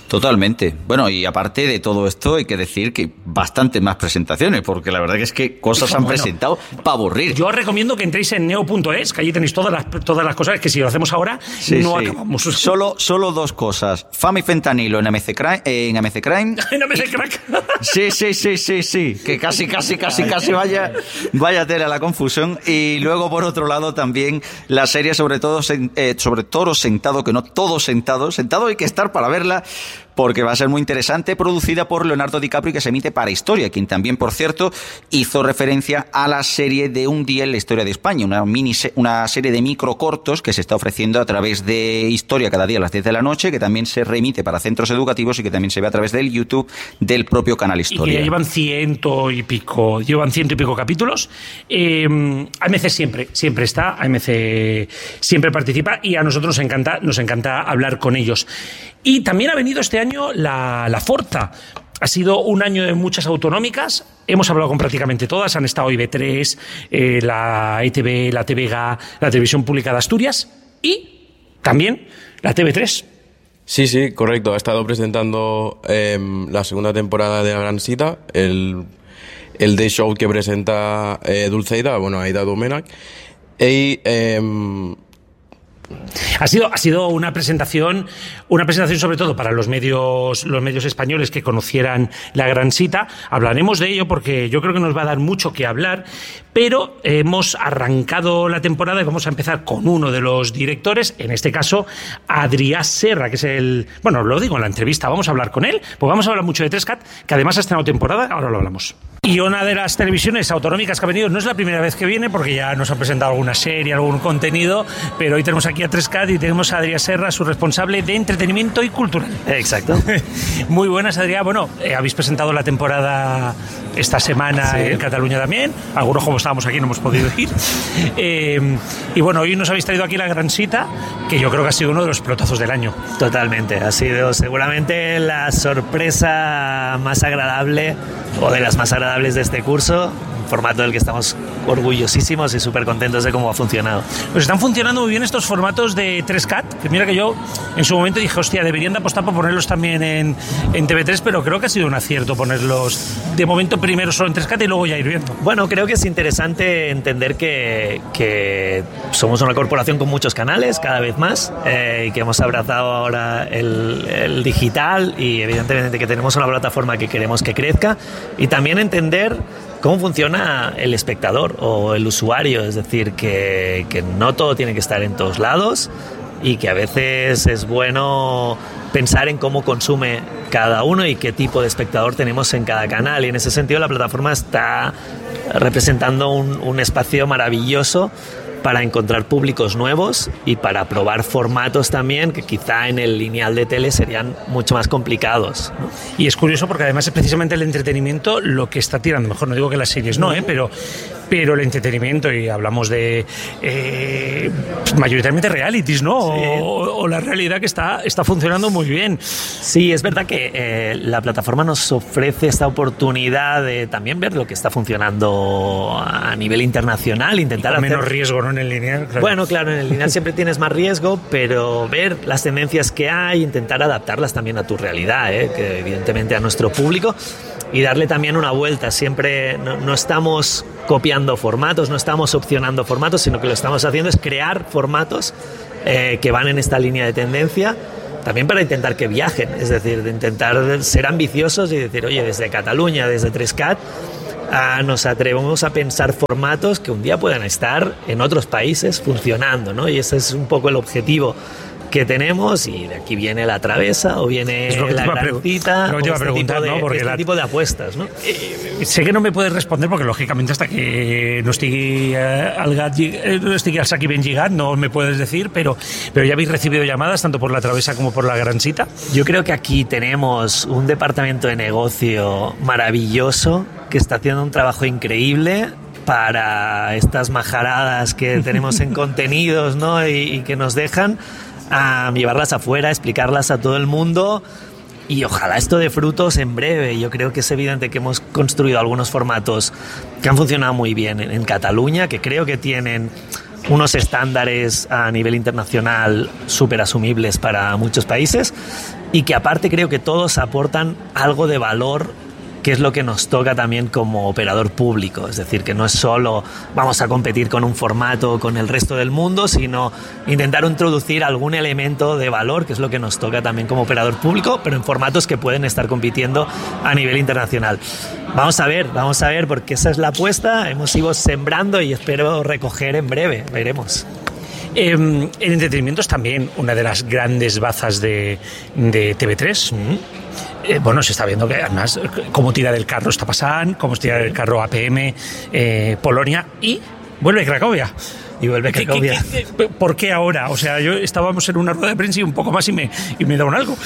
Totalmente. Bueno, y aparte de todo esto, hay que decir que bastantes más presentaciones, porque la verdad que es que cosas han bueno, presentado para aburrir. Yo os recomiendo que entréis en neo punto es, que allí tenéis todas las, todas las cosas, que si lo hacemos ahora, sí, no sí. acabamos. Solo, solo dos cosas. Fama y fentanilo en A M C Crime. Eh, en A M C Crime. En A M C Crack. Sí, sí, sí, sí, sí. Que casi, casi, casi, casi vaya, vaya tela la confusión. Y luego, por otro lado, también la serie sobre todo eh, sobre Toro Sentado, que no todo sentado. Sentado hay que estar para verla, porque va a ser muy interesante, producida por Leonardo DiCaprio y que se emite para Historia, quien también, por cierto, hizo referencia a la serie de Un día en la historia de España, una mini una serie de microcortos que se está ofreciendo a través de Historia cada día a las diez de la noche, que también se remite para centros educativos y que también se ve a través del YouTube del propio canal Historia. Y que ya llevan ciento y pico, llevan ciento y pico capítulos. Eh, A M C siempre, siempre está, A M C siempre participa y a nosotros nos encanta, nos encanta hablar con ellos. Y también ha venido este año la, la Forta. Ha sido un año de muchas autonómicas. Hemos hablado con prácticamente todas. Han estado I B tres, eh, la E T V, la T V G A, la Televisión Pública de Asturias y también la T V tres. Sí, sí, correcto. Ha estado presentando eh, la segunda temporada de La Gran Cita, el, el day show que presenta eh, Dulceida, bueno, Aida Domènech. Y... Eh, Ha sido, ha sido una presentación, una presentación sobre todo para los medios, los medios españoles que conocieran La Gran Cita. Hablaremos de ello porque yo creo que nos va a dar mucho que hablar, pero hemos arrancado la temporada y vamos a empezar con uno de los directores, en este caso Adrià Serra, que es el... Bueno, lo digo en la entrevista, vamos a hablar con él, porque vamos a hablar mucho de tres cat, que además ha estrenado temporada, ahora lo hablamos. Y una de las televisiones autonómicas que ha venido, no es la primera vez que viene, porque ya nos han presentado alguna serie, algún contenido, pero hoy tenemos aquí a tres cat y tenemos a Adrià Serra, su responsable de entretenimiento y cultural. Exacto. Muy buenas, Adrià. Bueno, eh, habéis presentado la temporada esta semana sí. en Cataluña también. Algunos, como estábamos aquí, no hemos podido ir. Eh, y bueno, hoy nos habéis traído aquí La Gran Cita, que yo creo que ha sido uno de los pelotazos del año. Totalmente. Ha sido seguramente la sorpresa más agradable, o de las más agradables de este curso. Formato del que estamos orgullosísimos y súper contentos de cómo ha funcionado. Pues están funcionando muy bien estos formatos de tres cat, que mira que yo en su momento dije, hostia, deberían de apostar por ponerlos también en, en T V tres, pero creo que ha sido un acierto ponerlos de momento primero solo en tres cat y luego ya ir viendo. Bueno, creo que es interesante entender que, que somos una corporación con muchos canales, cada vez más, eh, y que hemos abrazado ahora el, el digital y evidentemente que tenemos una plataforma que queremos que crezca, y también entender cómo funciona el espectador o el usuario, es decir, que, que no todo tiene que estar en todos lados y que a veces es bueno pensar en cómo consume cada uno y qué tipo de espectador tenemos en cada canal, y en ese sentido la plataforma está representando un, un espacio maravilloso para encontrar públicos nuevos y para probar formatos también que quizá en el lineal de tele serían mucho más complicados, ¿no? Y es curioso porque además es precisamente el entretenimiento lo que está tirando, mejor no digo que las series no, ¿eh? pero, pero el entretenimiento, y hablamos de eh, mayoritariamente realities, ¿no? Sí. O, o la realidad que está, está funcionando muy bien. Sí, es verdad que eh, la plataforma nos ofrece esta oportunidad de también ver lo que está funcionando a nivel internacional, intentar hacer... menos riesgo, ¿no? En el lineal. Claro. Bueno, claro, en el lineal siempre tienes más riesgo, pero ver las tendencias que hay, intentar adaptarlas también a tu realidad, ¿eh? Que evidentemente a nuestro público, y darle también una vuelta. Siempre no, no estamos copiando formatos, no estamos opcionando formatos, sino que lo que estamos haciendo es crear formatos eh, que van en esta línea de tendencia, también para intentar que viajen, es decir, de intentar ser ambiciosos y decir, oye, desde Cataluña, desde tres cat, Ah, nos atrevemos a pensar formatos que un día puedan estar en otros países funcionando, ¿no? Y ese es un poco el objetivo que tenemos, y de aquí viene La Travesa o viene La Gran Cita, o este, tipo, de, no? este la... tipo de apuestas, ¿no? Eh, sé que no me puedes responder porque lógicamente hasta que no estigui eh, al gat, eh, no estigui al saqui ben lligat no me puedes decir, pero, pero ya habéis recibido llamadas tanto por La Travesa como por La Gran Cita. Yo creo que aquí tenemos un departamento de negocio maravilloso que está haciendo un trabajo increíble para estas majaradas que tenemos en contenidos, ¿no? y, y que nos dejan a llevarlas afuera, explicarlas a todo el mundo, y ojalá esto dé frutos en breve. Yo creo que es evidente que hemos construido algunos formatos que han funcionado muy bien en, en Cataluña, que creo que tienen unos estándares a nivel internacional súper asumibles para muchos países y que aparte creo que todos aportan algo de valor, que es lo que nos toca también como operador público. Es decir, que no es solo vamos a competir con un formato con el resto del mundo, sino intentar introducir algún elemento de valor, que es lo que nos toca también como operador público, pero en formatos que pueden estar compitiendo a nivel internacional. Vamos a ver, vamos a ver, porque esa es la apuesta. Hemos ido sembrando y espero recoger en breve. Veremos. Eh, el entretenimiento es también una de las grandes bazas de, de T V tres. Mm. Eh, bueno, se está viendo que además cómo tira del carro está pasando, cómo tira del carro A P M, eh, Polonia y vuelve Cracovia. Y vuelve Cracovia. ¿Qué, qué, qué, ¿Por qué ahora? O sea, yo estábamos en una rueda de prensa y un poco más y me, y me daban algo.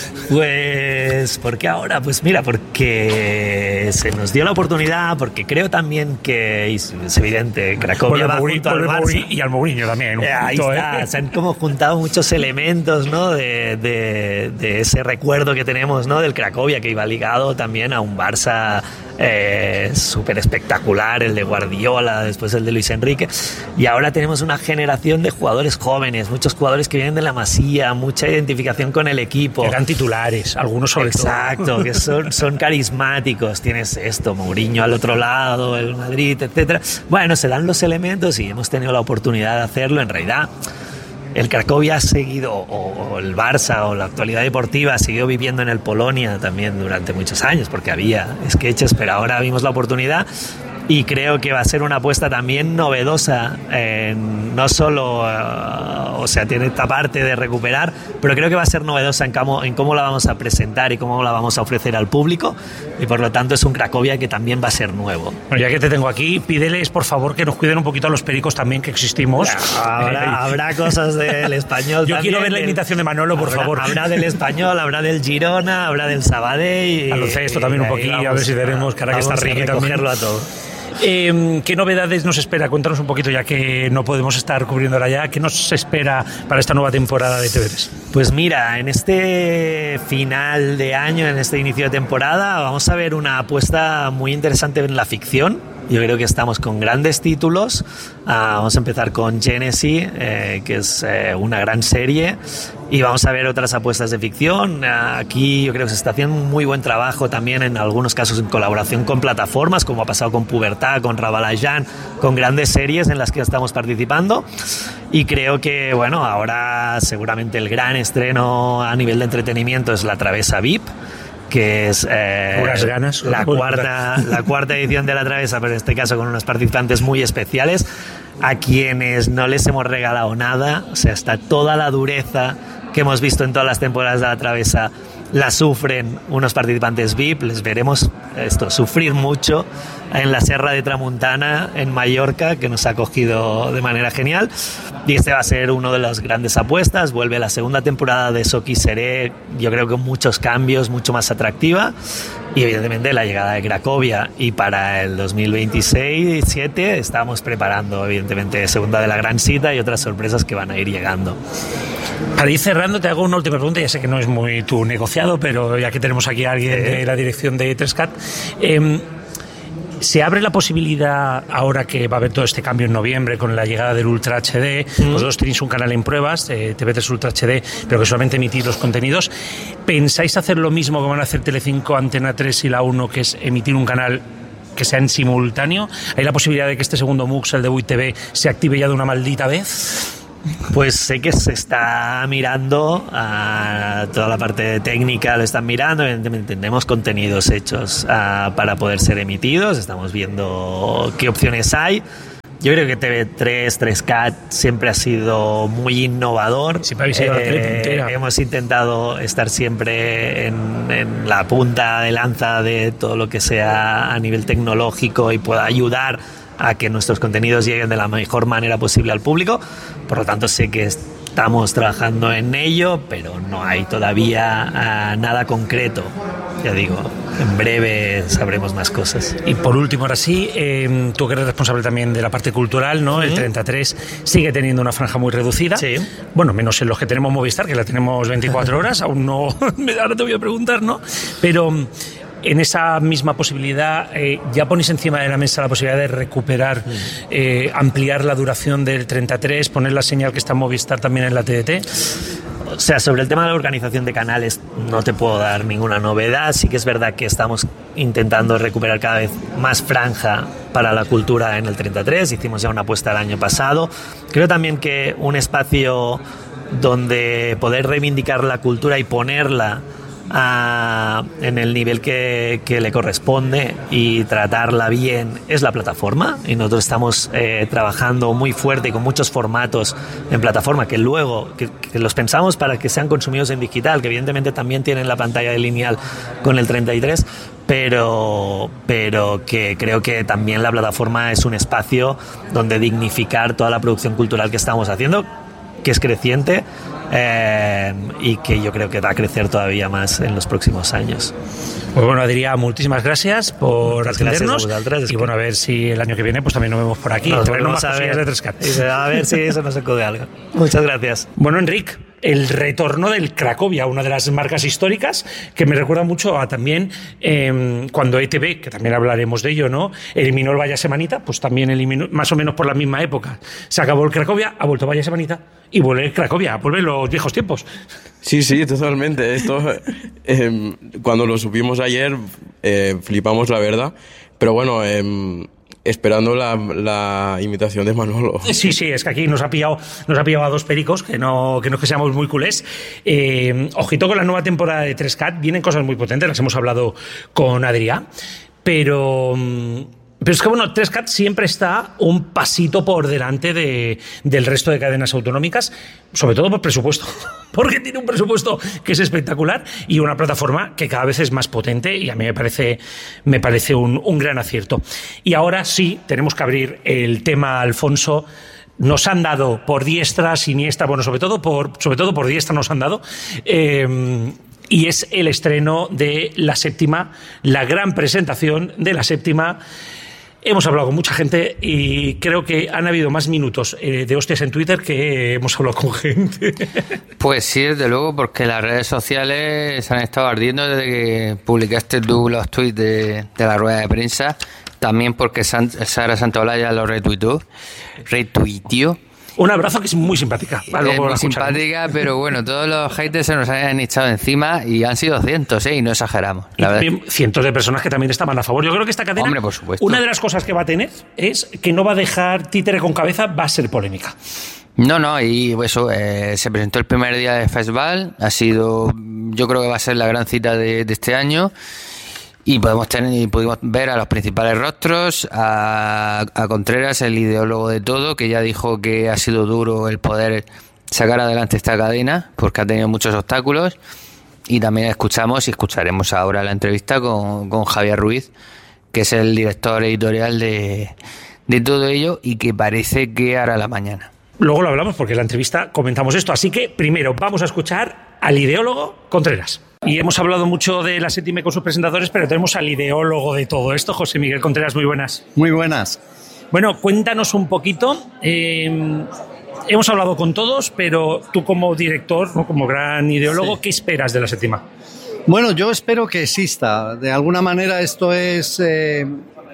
Pues, ¿por qué ahora? Pues mira, porque se nos dio la oportunidad, porque creo también que es evidente, Cracovia va junto al Barça. Y al Mourinho también. Eh, ahí punto, está, ¿eh? se han como juntado muchos elementos, ¿no? de, de, de ese recuerdo que tenemos, ¿no? Del Cracovia, que iba ligado también a un Barça eh, súper espectacular, el de Guardiola, después el de Luis Enrique. Y ahora tenemos una generación de jugadores jóvenes, muchos jugadores que vienen de la Masía, mucha identificación con el equipo. Eran titulares, algunos sobre Exacto, todo. Exacto, que son, son carismáticos. Tienes esto, Mourinho al otro lado, el Madrid, etcétera. Bueno, se dan los elementos y hemos tenido la oportunidad de hacerlo. En realidad, el Cracovia ha seguido, o, o el Barça, o la actualidad deportiva ha seguido viviendo en el Polonia también durante muchos años, porque había sketches, pero ahora vimos la oportunidad. Y creo que va a ser una apuesta también novedosa, eh, no solo, uh, o sea, tiene esta parte de recuperar, pero creo que va a ser novedosa en cómo, en cómo la vamos a presentar y cómo la vamos a ofrecer al público, y por lo tanto es un Cracovia que también va a ser nuevo. Bueno, ya que te tengo aquí, pídeles por favor que nos cuiden un poquito a los pericos también, que existimos. Ya, habrá, eh, habrá cosas del Español. Yo también, quiero ver la imitación de Manolo, por habrá, favor. Habrá del Español, habrá del Girona, habrá del Sabadell. Baloncesto también un poquillo, a ver si tenemos, que ahora que está Ricky también. A todo. Eh, ¿Qué novedades nos espera? Cuéntanos un poquito, ya que no podemos estar cubriendo ahora ya. ¿Qué nos espera para esta nueva temporada de T V tres? Pues mira, en este final de año, en este inicio de temporada, vamos a ver una apuesta muy interesante en la ficción. Yo creo que estamos con grandes títulos. Uh, vamos a empezar con Genesis, eh, que es eh, una gran serie. Y vamos a ver otras apuestas de ficción. Uh, aquí yo creo que se está haciendo un muy buen trabajo también, en algunos casos en colaboración con plataformas, como ha pasado con Pubertad, con Rabalajan, con grandes series en las que estamos participando. Y creo que, bueno, ahora seguramente el gran estreno a nivel de entretenimiento es La Travesa V I P, que es eh, unas ganas, la, cuarta, la cuarta edición de La Travesa, pero en este caso con unos participantes muy especiales, a quienes no les hemos regalado nada. O sea, está toda la dureza que hemos visto en todas las temporadas de La Travesa, la sufren unos participantes V I P. Les veremos esto sufrir mucho en la Serra de Tramuntana, en Mallorca, que nos ha acogido de manera genial. Y este va a ser uno de las grandes apuestas. Vuelve la segunda temporada de Soki Seré, yo creo que con muchos cambios, mucho más atractiva. Y evidentemente la llegada de Cracovia. Y para el dos mil veintiséis diecisiete estamos preparando, evidentemente, segunda de la gran cita y otras sorpresas que van a ir llegando. Para ir cerrando, te hago una última pregunta. Ya sé que no es muy tu negociado, pero ya que tenemos aquí a alguien eh. de la dirección de tres C A T, eh, ¿se abre la posibilidad, ahora que va a haber todo este cambio en noviembre con la llegada del Ultra H D, mm. vosotros tenéis un canal en pruebas, eh, T V tres Ultra H D, pero que solamente emitís los contenidos, ¿pensáis hacer lo mismo que van a hacer Telecinco, Antena tres y La uno, que es emitir un canal que sea en simultáneo? ¿Hay la posibilidad de que este segundo MUX, el de Boy T V, se active ya de una maldita vez? Pues sé que se está mirando, a toda la parte técnica lo están mirando, evidentemente tenemos contenidos hechos uh, para poder ser emitidos, estamos viendo qué opciones hay. Yo creo que T V tres, tres C A T siempre ha sido muy innovador. Siempre habéis sido eh, la telepuntera. Hemos intentado estar siempre en, en la punta de lanza de todo lo que sea a nivel tecnológico y pueda ayudar a que nuestros contenidos lleguen de la mejor manera posible al público. Por lo tanto, sé que estamos trabajando en ello, pero no hay todavía uh, nada concreto. Ya digo, en breve sabremos más cosas. Y por último, ahora sí, eh, tú que eres responsable también de la parte cultural, ¿no? Uh-huh. El treinta y tres sigue teniendo una franja muy reducida. Sí. Bueno, menos en los que tenemos Movistar, que la tenemos veinticuatro horas, aún no... Ahora te voy a preguntar, ¿no? Pero... en esa misma posibilidad, eh, ¿ya ponéis encima de la mesa la posibilidad de recuperar, eh, ampliar la duración del treinta y tres, poner la señal que está en Movistar también en la T D T? O sea, sobre el tema de la organización de canales no te puedo dar ninguna novedad. Sí que es verdad que estamos intentando recuperar cada vez más franja para la cultura en el treinta y tres. Hicimos ya una apuesta el año pasado. Creo también que un espacio donde poder reivindicar la cultura y ponerla a, en el nivel que, que le corresponde y tratarla bien es la plataforma, y nosotros estamos eh, trabajando muy fuerte y con muchos formatos en plataforma que luego que, que los pensamos para que sean consumidos en digital, que evidentemente también tienen la pantalla de lineal con el treinta y tres, pero, pero que creo que también la plataforma es un espacio donde dignificar toda la producción cultural que estamos haciendo, que es creciente, eh, y que yo creo que va a crecer todavía más en los próximos años. Pues bueno, Adrià, muchísimas gracias por Muchas atendernos. gracias a vosotros. Y bueno, a ver si el año que viene pues también nos vemos por aquí. Nos Traernos volvemos más a cosillas ver. de tres cat. Y a ver si eso nos acude algo. Muchas gracias. Bueno, Enric, el retorno del Cracovia, una de las marcas históricas que me recuerda mucho a también eh, cuando E T V, que también hablaremos de ello, ¿no?, eliminó el Vaya Semanita, pues también eliminó, más o menos por la misma época. Se acabó el Cracovia, ha vuelto Vaya Semanita y vuelve el Cracovia, vuelven los viejos tiempos. Sí, sí, totalmente. Esto, eh, cuando lo supimos ayer, eh, flipamos, la verdad. Pero bueno, eh, esperando la, la imitación de Manolo. Sí, sí, es que aquí nos ha pillado, nos ha pillado a dos pericos, que no, que no es que seamos muy culés. Eh, ojito con la nueva temporada de tres cat, vienen cosas muy potentes, las hemos hablado con Adrià, pero... Pero es que, bueno, tres cat siempre está un pasito por delante de, del resto de cadenas autonómicas, sobre todo por presupuesto, porque tiene un presupuesto que es espectacular y una plataforma que cada vez es más potente, y a mí me parece, me parece un, un gran acierto. Y ahora sí, tenemos que abrir el tema, Alfonso. Nos han dado por diestra, siniestra, bueno, sobre todo por, sobre todo por diestra nos han dado, eh, y es el estreno de la séptima, la gran presentación de la séptima. Hemos hablado con mucha gente y creo que han habido más minutos eh, de hostias en Twitter que hemos hablado con gente. Pues sí, desde luego, porque las redes sociales se han estado ardiendo desde que publicaste tú los tweets de, de la rueda de prensa. También porque San, Sara Santaolalla lo retuiteó. Retuiteó. Un abrazo, que es muy simpática. Es muy simpática, pero bueno, todos los haters se nos han echado encima y han sido cientos, ¿eh? Y no exageramos. La y verdad. también cientos de personas que también estaban a favor. Yo creo que esta cadena, Hombre, por supuesto. una de las cosas que va a tener es que no va a dejar títere con cabeza, va a ser polémica. No, no, y eso, eh, se presentó el primer día del festival, ha sido, yo creo que va a ser la gran cita de, de este año. Y podemos tener, pudimos ver a los principales rostros, a, a Contreras, el ideólogo de todo, que ya dijo que ha sido duro el poder sacar adelante esta cadena, porque ha tenido muchos obstáculos. Y también escuchamos y escucharemos ahora la entrevista con, con Javier Ruiz, que es el director editorial de, de todo ello y que parece que hará la mañana. Luego lo hablamos porque en la entrevista comentamos esto. Así que primero vamos a escuchar al ideólogo Contreras. Y hemos hablado mucho de la séptima con sus presentadores, pero tenemos al ideólogo de todo esto, José Miguel Contreras. Muy buenas. Muy buenas. Bueno, cuéntanos un poquito. Eh, hemos hablado con todos, pero tú como director, ¿no?, como gran ideólogo, sí. ¿Qué esperas de la séptima? Bueno, yo espero que exista. De alguna manera esto es eh,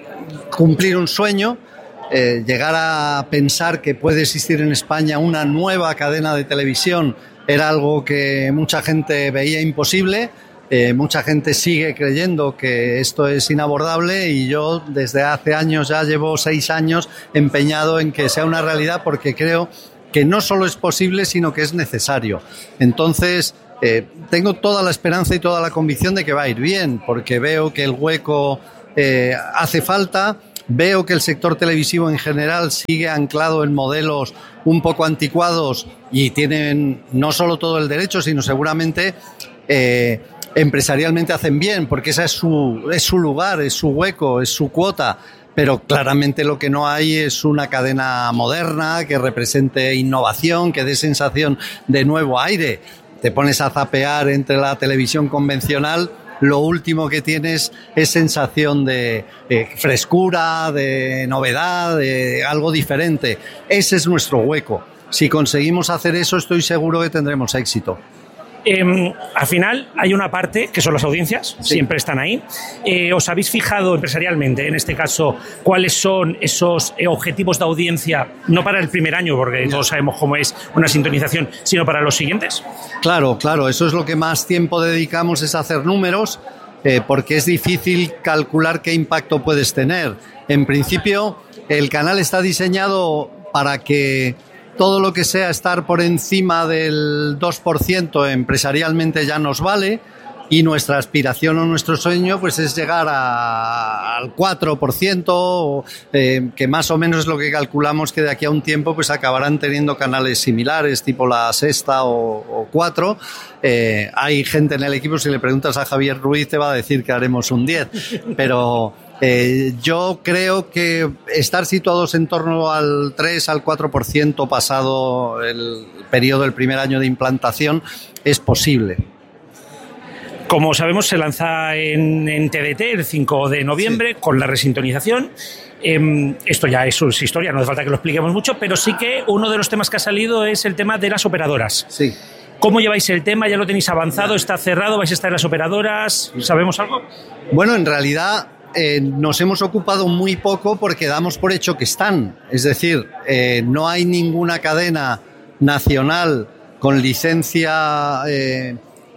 cumplir un sueño. Eh, llegar a pensar que puede existir en España una nueva cadena de televisión era algo que mucha gente veía imposible, eh, mucha gente sigue creyendo que esto es inabordable, y yo desde hace años, ya llevo seis años empeñado en que sea una realidad, porque creo que no solo es posible, sino que es necesario. Entonces, eh, tengo toda la esperanza y toda la convicción de que va a ir bien, porque veo que el hueco eh, hace falta. Veo que el sector televisivo en general sigue anclado en modelos un poco anticuados y tienen no solo todo el derecho, sino seguramente eh, empresarialmente hacen bien, porque ese es su, es su lugar, es su hueco, es su cuota. Pero claramente lo que no hay es una cadena moderna que represente innovación, que dé sensación de nuevo aire. Te pones a zapear entre la televisión convencional, lo último que tienes es sensación de eh, frescura, de novedad, de algo diferente. Ese es nuestro hueco. Si conseguimos hacer eso, estoy seguro que tendremos éxito. Eh, al final hay una parte que son las audiencias, sí. siempre están ahí. Eh, ¿Os habéis fijado empresarialmente, en este caso, cuáles son esos objetivos de audiencia, no para el primer año, porque todos sabemos cómo es una sintonización, sino para los siguientes? Claro, claro, eso es lo que más tiempo dedicamos, es hacer números, eh, porque es difícil calcular qué impacto puedes tener. En principio, el canal está diseñado para que todo lo que sea estar por encima del dos por ciento empresarialmente ya nos vale, y nuestra aspiración o nuestro sueño pues es llegar a, al cuatro por ciento, eh, que más o menos es lo que calculamos que de aquí a un tiempo pues acabarán teniendo canales similares, tipo La Sexta o, o cuatro. Eh, hay gente en el equipo, si le preguntas a Javier Ruiz te va a decir que haremos un diez, pero... Eh, yo creo que estar situados en torno al tres al cuatro por ciento pasado el periodo del primer año de implantación es posible. Como sabemos, se lanza en, en T D T el cinco de noviembre, sí. con la resintonización. Eh, esto ya es su historia, no hace falta que lo expliquemos mucho, pero sí que uno de los temas que ha salido es el tema de las operadoras. Sí. ¿Cómo lleváis el tema? ¿Ya lo tenéis avanzado? ¿Está cerrado? ¿Vais a estar en las operadoras? ¿Sabemos algo? Bueno, en realidad... Eh, nos hemos ocupado muy poco porque damos por hecho que están. Es decir, eh, no hay ninguna cadena nacional con licencia eh,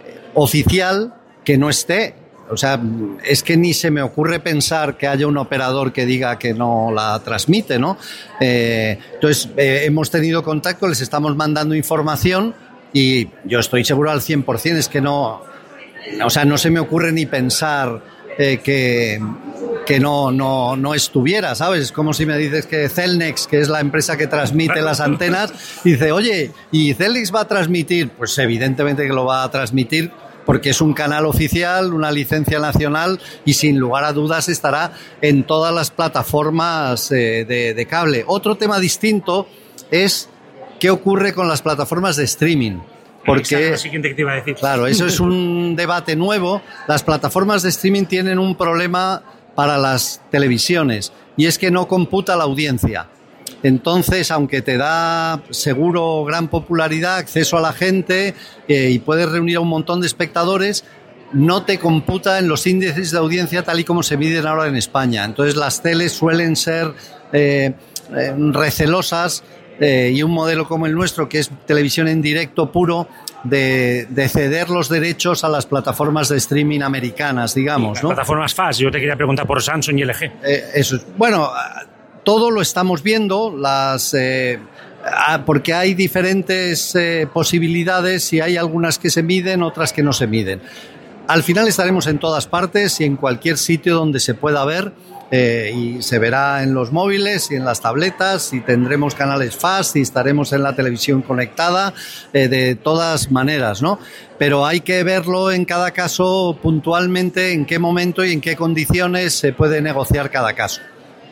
oficial que no esté. O sea, es que ni se me ocurre pensar que haya un operador que diga que no la transmite, ¿no? Eh, entonces, eh, hemos tenido contacto, les estamos mandando información y yo estoy seguro al cien por ciento, es que no... O sea, no se me ocurre ni pensar... Eh, que, que no, no, no estuviera, ¿sabes? Es como si me dices que Celnex, que es la empresa que transmite las antenas, dice, oye, ¿y Celnex va a transmitir? Pues evidentemente que lo va a transmitir porque es un canal oficial, una licencia nacional y sin lugar a dudas estará en todas las plataformas eh, de, de cable. Otro tema distinto es qué ocurre con las plataformas de streaming. Porque, lo siguiente que te iba a decir. Claro, eso es un debate nuevo. Las plataformas de streaming tienen un problema para las televisiones y es que no computa la audiencia. Entonces, aunque te da seguro gran popularidad, acceso a la gente eh, y puedes reunir a un montón de espectadores, no te computa en los índices de audiencia tal y como se miden ahora en España. Entonces, las teles suelen ser eh, eh, recelosas. Eh, y un modelo como el nuestro, que es televisión en directo puro, de, de ceder los derechos a las plataformas de streaming americanas, digamos, las ¿no? Plataformas fast. Yo te quería preguntar por Samsung y L G. Eh, eso es. Bueno, todo lo estamos viendo, las eh, porque hay diferentes eh, posibilidades y hay algunas que se miden, otras que no se miden. Al final estaremos en todas partes y en cualquier sitio donde se pueda ver. Eh, y se verá en los móviles y en las tabletas y tendremos canales fast y estaremos en la televisión conectada eh, de todas maneras, ¿no? Pero hay que verlo en cada caso puntualmente, en qué momento y en qué condiciones se puede negociar cada caso.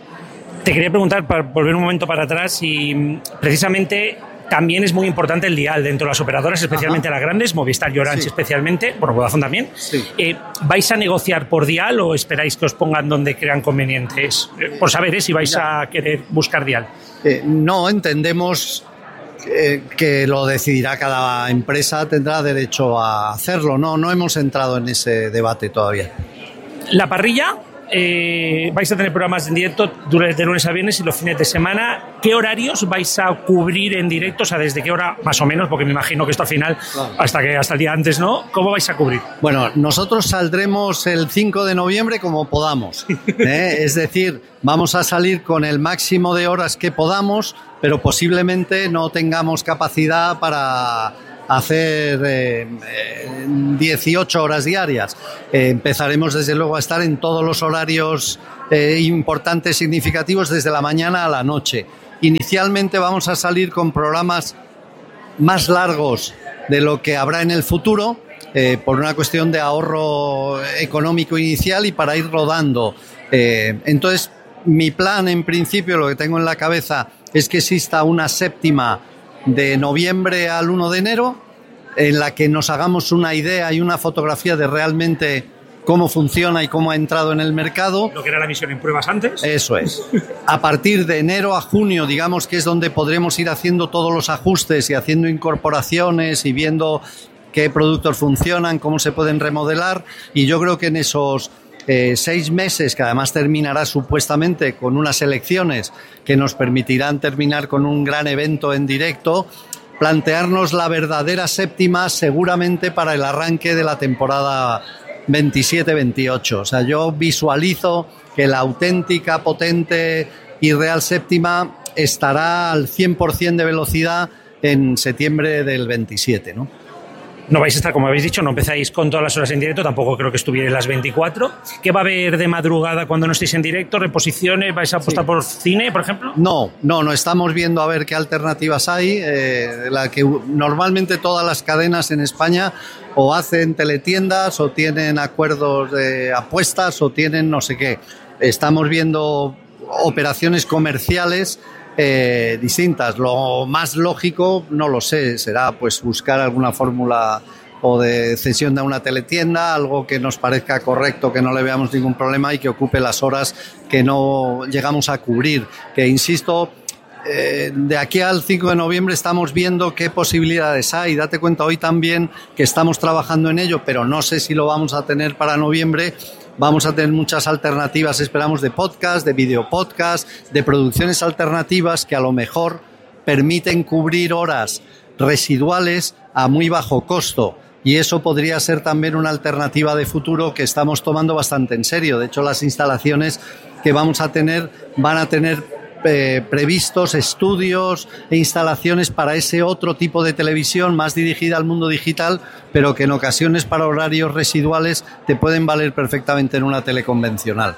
Te quería preguntar, para volver un momento para atrás, y precisamente también es muy importante el dial dentro de las operadoras, especialmente Ajá. las grandes, Movistar y Orange sí. especialmente, bueno, Vodafone también. Sí. Eh, ¿Vais a negociar por dial o esperáis que os pongan donde crean convenientes? Eh, por saber ¿eh? si vais ya. a querer buscar dial. Eh, no, entendemos que, que lo decidirá cada empresa, tendrá derecho a hacerlo. No, no hemos entrado en ese debate todavía. La parrilla... Eh, vais a tener programas en directo de lunes a viernes y los fines de semana. ¿Qué horarios vais a cubrir en directo? O sea, ¿desde qué hora más o menos? Porque me imagino que esto al final, claro. hasta que hasta el día antes, ¿no? ¿Cómo vais a cubrir? Bueno, nosotros saldremos el cinco de noviembre como podamos. ¿eh? Es decir, vamos a salir con el máximo de horas que podamos, pero posiblemente no tengamos capacidad para hacer eh, dieciocho horas diarias. Eh, empezaremos desde luego a estar en todos los horarios eh, importantes, significativos, desde la mañana a la noche. Inicialmente vamos a salir con programas más largos de lo que habrá en el futuro, eh, por una cuestión de ahorro económico inicial y para ir rodando. Eh, entonces, mi plan, en principio, lo que tengo en la cabeza es que exista una séptima de noviembre al uno de enero, en la que nos hagamos una idea y una fotografía de realmente cómo funciona y cómo ha entrado en el mercado. Lo que era la misión en pruebas antes. Eso es. A partir de enero a junio, digamos que es donde podremos ir haciendo todos los ajustes y haciendo incorporaciones y viendo qué productos funcionan, cómo se pueden remodelar, y yo creo que en esos eh, seis meses, que además terminará supuestamente con unas elecciones que nos permitirán terminar con un gran evento en directo, plantearnos la verdadera séptima seguramente para el arranque de la temporada veintisiete veintiocho. O sea, yo visualizo que la auténtica, potente y real séptima estará al cien por ciento de velocidad en septiembre del veintisiete, ¿no? No vais a estar, como habéis dicho, no empezáis con todas las horas en directo, tampoco creo que estuvierais las veinticuatro. ¿Qué va a haber de madrugada cuando no estéis en directo? ¿Reposiciones? ¿Vais a apostar sí. por cine, por ejemplo? No, no, no estamos viendo a ver qué alternativas hay. Eh, la que normalmente todas las cadenas en España o hacen teletiendas o tienen acuerdos de apuestas o tienen no sé qué. Estamos viendo operaciones comerciales Eh, distintas. Lo más lógico, no lo sé, será pues buscar alguna fórmula o de cesión de una teletienda, algo que nos parezca correcto, que no le veamos ningún problema y que ocupe las horas que no llegamos a cubrir. Que insisto, eh, de aquí al cinco de noviembre estamos viendo qué posibilidades hay. Date cuenta hoy también que estamos trabajando en ello, pero no sé si lo vamos a tener para noviembre. Vamos a tener muchas alternativas, esperamos, de podcast, de videopodcast, de producciones alternativas que a lo mejor permiten cubrir horas residuales a muy bajo costo. Y eso podría ser también una alternativa de futuro que estamos tomando bastante en serio. De hecho, las instalaciones que vamos a tener van a tener Eh, previstos estudios e instalaciones para ese otro tipo de televisión más dirigida al mundo digital, pero que en ocasiones para horarios residuales te pueden valer perfectamente en una tele convencional.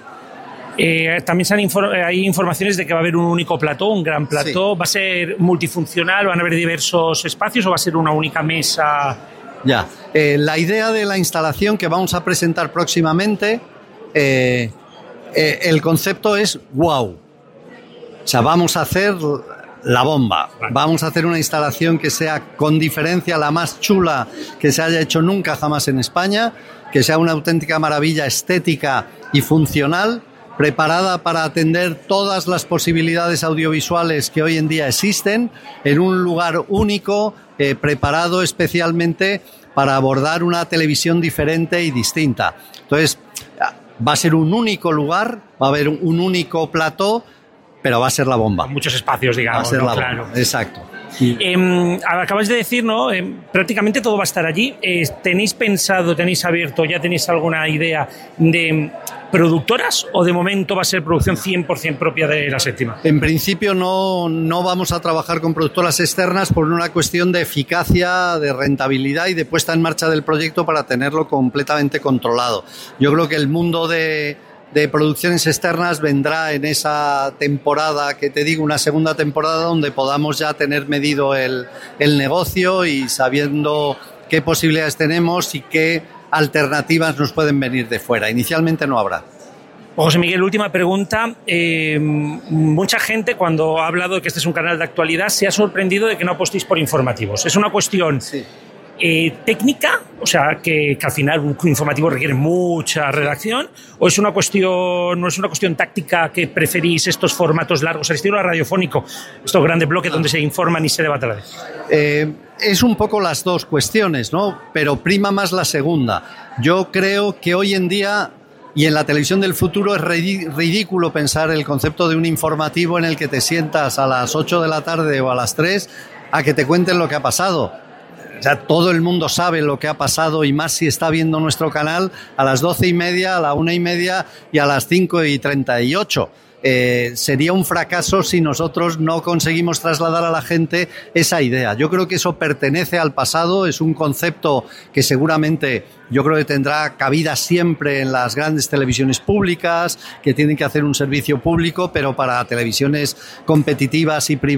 Eh, también se han infor- hay informaciones de que va a haber un único plató, un gran plató. Sí. ¿Va a ser multifuncional? ¿Van a haber diversos espacios o va a ser una única mesa? Ya, eh, la idea de la instalación que vamos a presentar próximamente, eh, eh, el concepto es wow. O sea, vamos a hacer la bomba. Vamos a hacer una instalación que sea, con diferencia, la más chula que se haya hecho nunca jamás en España, que sea una auténtica maravilla estética y funcional, preparada para atender todas las posibilidades audiovisuales que hoy en día existen, en un lugar único, eh, preparado especialmente para abordar una televisión diferente y distinta. Entonces, va a ser un único lugar, va a haber un único plató, pero va a ser la bomba. Muchos espacios, digamos. Va a ser ¿no? la Claro. bomba. Exacto. Eh, acabas de decir, ¿no? Eh, prácticamente todo va a estar allí. Eh, ¿Tenéis pensado, tenéis abierto, ya tenéis alguna idea de productoras o de momento va a ser producción cien por ciento propia de la séptima? En principio no, no vamos a trabajar con productoras externas por una cuestión de eficacia, de rentabilidad y de puesta en marcha del proyecto para tenerlo completamente controlado. Yo creo que el mundo de... de producciones externas vendrá en esa temporada, que te digo, una segunda temporada donde podamos ya tener medido el, el negocio y sabiendo qué posibilidades tenemos y qué alternativas nos pueden venir de fuera. Inicialmente no habrá. José Miguel, última pregunta. Eh, mucha gente, cuando ha hablado de que este es un canal de actualidad, se ha sorprendido de que no apostéis por informativos. ¿Es una cuestión sí. eh, técnica? O sea, que, que al final un informativo requiere mucha redacción, o es una cuestión, no es una cuestión táctica que preferís estos formatos largos, al estilo radiofónico, estos grandes bloques donde se informan y se debate a la vez. Eh, es un poco las dos cuestiones, ¿no? Pero prima más la segunda. Yo creo que hoy en día y en la televisión del futuro es ridículo pensar el concepto de un informativo en el que te sientas a las ocho de la tarde o a las tres a que te cuenten lo que ha pasado. O sea, todo el mundo sabe lo que ha pasado y más si está viendo nuestro canal a las doce y media, a la una y media y a las cinco y treinta y ocho. Eh, sería un fracaso si nosotros no conseguimos trasladar a la gente esa idea. Yo creo que eso pertenece al pasado, es un concepto que seguramente yo creo que tendrá cabida siempre en las grandes televisiones públicas, que tienen que hacer un servicio público, pero para televisiones competitivas y privadas